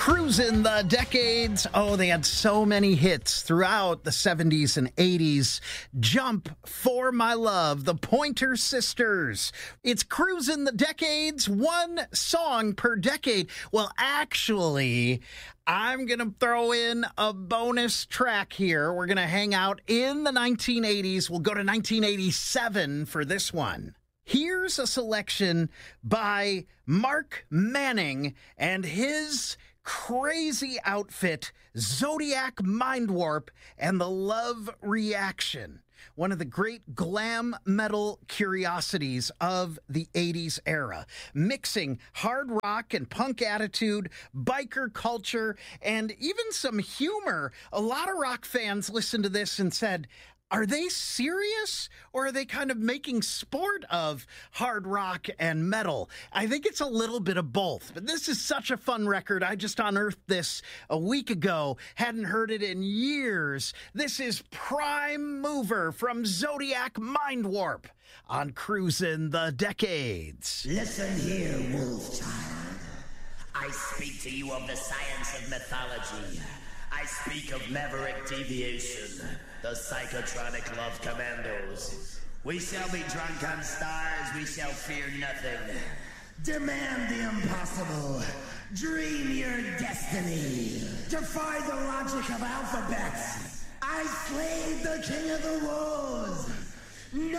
Cruising the decades. Oh, they had so many hits throughout the 70s and 80s. Jump for My Love, the Pointer Sisters. It's Cruising the Decades, one song per decade. Well, actually, I'm going to throw in a bonus track here. We're going to hang out in the 1980s. We'll go to 1987 for this one. Here's a selection by Mark Manning and his crazy outfit, Zodiac Mind Warp and the Love Reaction. One of the great glam metal curiosities of the 80s era, mixing hard rock and punk attitude, biker culture, and even some humor. A lot of rock fans listened to this and said, are they serious, or are they kind of making sport of hard rock and metal? I think it's a little bit of both, but this is such a fun record. I just unearthed this a week ago, hadn't heard it in years. This is Prime Mover from Zodiac Mind Warp on Cruising the Decades. Listen here, wolf child. I speak to you of the science of mythology. I speak of Maverick Deviation, the psychotronic love commandos. We shall be drunk on stars, we shall fear nothing. Demand the impossible. Dream your destiny. Defy the logic of alphabets. I slayed the king of the wolves.